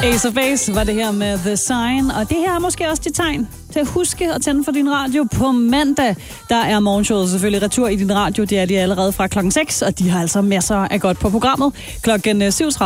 Ace of Base var det her med The Sign, og det her er måske også dit tegn til at huske at tænde for din radio på mandag. Der er morgenshowet selvfølgelig retur i din radio, det er de allerede fra klokken 6, og de har altså masser af godt på programmet. Klokken 7:30